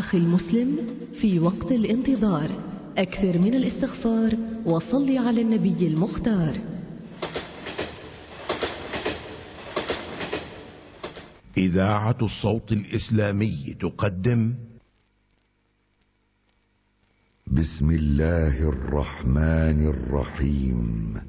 أخي المسلم، في وقت الانتظار أكثر من الاستغفار وصل على النبي المختار. إذاعة الصوت الإسلامي تقدم بسم الله الرحمن الرحيم.